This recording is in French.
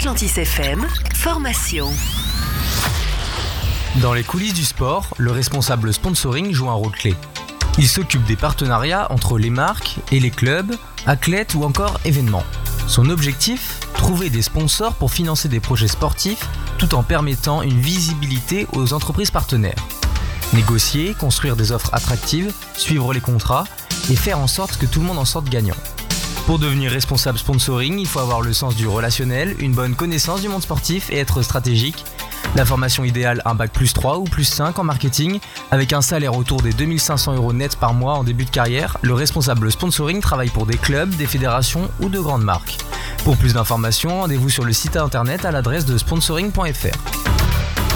Atlantis FM, formation. Dans les coulisses du sport, le responsable sponsoring joue un rôle clé. Il s'occupe des partenariats entre les marques et les clubs, athlètes ou encore événements. Son objectif ? Trouver des sponsors pour financer des projets sportifs tout en permettant une visibilité aux entreprises partenaires. Négocier, construire des offres attractives, suivre les contrats et faire en sorte que tout le monde en sorte gagnant. Pour devenir responsable sponsoring, il faut avoir le sens du relationnel, une bonne connaissance du monde sportif et être stratégique. La formation idéale, un bac +3 ou +5 en marketing, avec un salaire autour des 2500 € net par mois en début de carrière. Le responsable sponsoring travaille pour des clubs, des fédérations ou de grandes marques. Pour plus d'informations, rendez-vous sur le site internet à l'adresse de sponsoring.fr.